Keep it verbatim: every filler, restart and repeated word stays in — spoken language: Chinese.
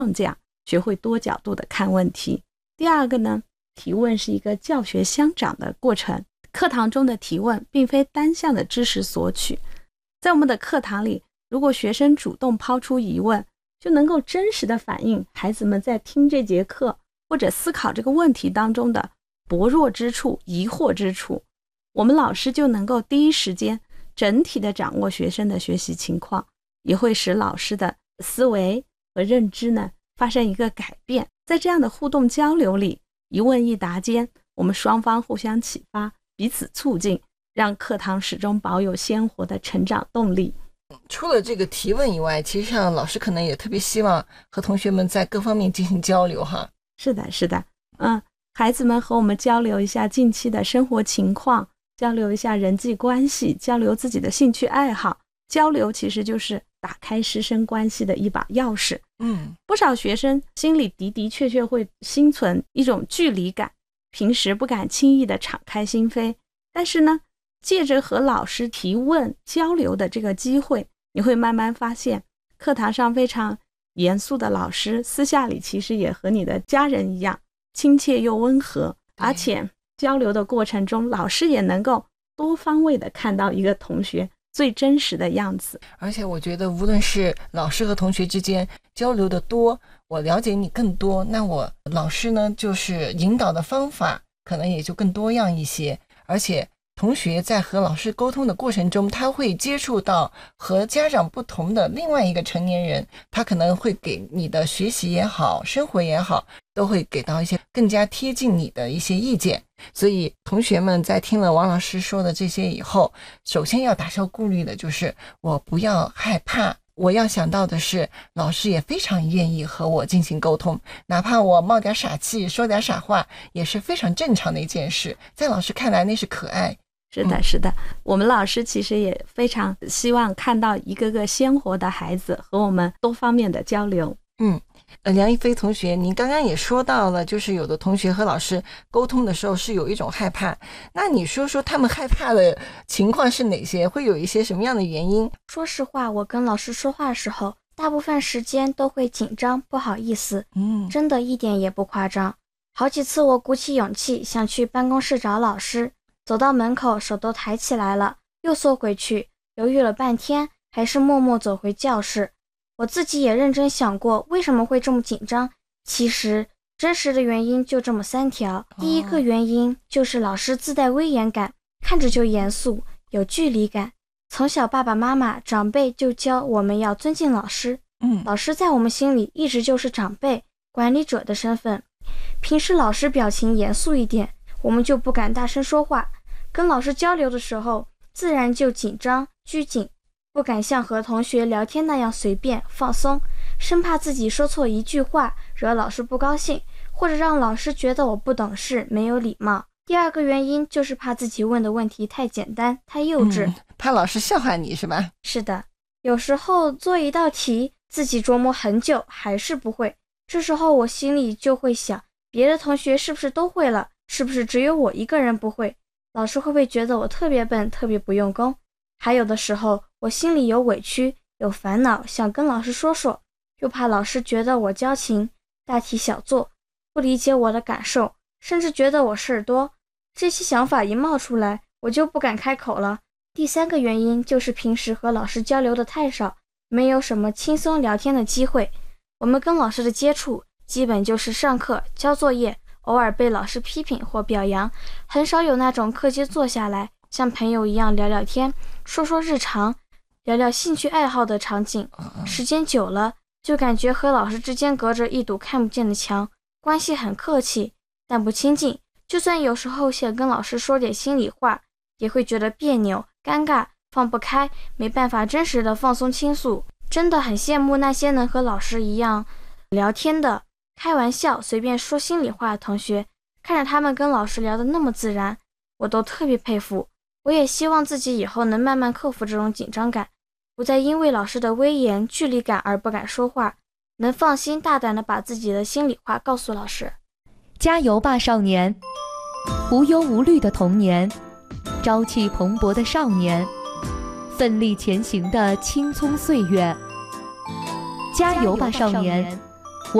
框架，学会多角度的看问题。第二个呢，提问是一个教学相长的过程，课堂中的提问并非单向的知识索取。在我们的课堂里，如果学生主动抛出疑问，就能够真实的反映孩子们在听这节课或者思考这个问题当中的薄弱之处、疑惑之处，我们老师就能够第一时间整体的掌握学生的学习情况，也会使老师的思维和认知呢发生一个改变。在这样的互动交流里，一问一答间，我们双方互相启发，彼此促进，让课堂始终保有鲜活的成长动力。 除了这个提问以外，其实上老师可能也特别希望和同学们在各方面进行交流哈。 是的是的，嗯，孩子们和我们交流一下近期的生活情况，交流一下人际关系，交流自己的兴趣爱好，交流其实就是打开师生关系的一把钥匙。 嗯， 不少学生心里的的确确会心存一种距离感，平时不敢轻易的敞开心扉，但是呢，借着和老师提问交流的这个机会，你会慢慢发现，课堂上非常严肃的老师，私下里其实也和你的家人一样，亲切又温和，而且交流的过程中，老师也能够多方位的看到一个同学最真实的样子。 而且我觉得无论是老师和同学之间交流的多，我了解你更多，那我老师呢就是引导的方法可能也就更多样一些。而且同学在和老师沟通的过程中，他会接触到和家长不同的另外一个成年人，他可能会给你的学习也好，生活也好，都会给到一些更加贴近你的一些意见。所以同学们在听了王老师说的这些以后，首先要打消顾虑的就是我不要害怕，我要想到的是老师也非常愿意和我进行沟通，哪怕我冒点傻气说点傻话也是非常正常的一件事，在老师看来那是可爱。 是的是的、嗯、我们老师其实也非常希望看到一个个鲜活的孩子和我们多方面的交流。 嗯，呃，梁一飞同学，您刚刚也说到了，就是有的同学和老师沟通的时候是有一种害怕，那你说说他们害怕的情况是哪些？会有一些什么样的原因？ 说实话，我跟老师说话的时候，大部分时间都会紧张，不好意思。 嗯， 真的一点也不夸张。好几次我鼓起勇气想去办公室找老师，走到门口手都抬起来了，又缩回去，犹豫了半天，还是默默走回教室。我自己也认真想过为什么会这么紧张，其实真实的原因就这么三条。第一个原因就是老师自带威严感，看着就严肃，有距离感。从小爸爸妈妈长辈就教我们要尊敬老师， 嗯， 老师在我们心里一直就是长辈管理者的身份。平时老师表情严肃一点，我们就不敢大声说话，跟老师交流的时候自然就紧张拘谨，不敢像和同学聊天那样随便放松，生怕自己说错一句话惹老师不高兴，或者让老师觉得我不懂事没有礼貌。第二个原因就是怕自己问的问题太简单太幼稚、嗯、 怕老师笑话你是吧？ 是的，有时候做一道题自己琢磨很久还是不会，这时候我心里就会想，别的同学是不是都会了，是不是只有我一个人不会，老师会不会觉得我特别笨特别不用功。还有的时候我心里有委屈有烦恼，想跟老师说说，又怕老师觉得我矫情大题小做，不理解我的感受，甚至觉得我事儿多。这些想法一冒出来，我就不敢开口了。第三个原因就是平时和老师交流的太少，没有什么轻松聊天的机会。我们跟老师的接触基本就是上课交作业，偶尔被老师批评或表扬，很少有那种课间坐下来像朋友一样聊聊天，说说日常，聊聊兴趣爱好的场景。时间久了就感觉和老师之间隔着一堵看不见的墙，关系很客气但不亲近，就算有时候想跟老师说点心里话，也会觉得别扭尴尬放不开，没办法真实的放松倾诉。真的很羡慕那些能和老师一样聊天的，开玩笑随便说心里话的同学，看着他们跟老师聊得那么自然，我都特别佩服。我也希望自己以后能慢慢克服这种紧张感，不再因为老师的威严距离感而不敢说话，能放心大胆地把自己的心里话告诉老师。 加油吧少年，无忧无虑的童年，朝气蓬勃的少年，奋力前行的青葱岁月。加油吧少年，